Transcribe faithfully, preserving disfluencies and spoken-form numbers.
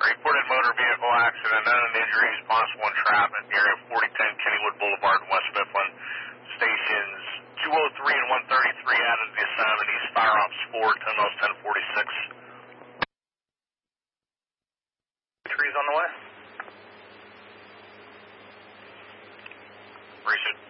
Reported motor vehicle accident, unknown injuries, possible entrapment, area forty ten Kennywood Boulevard, West Mifflin. Stations two oh three and one thirty-three added to the assignment, East Fire Ops four, ten miles ten forty-six. Trees on the way.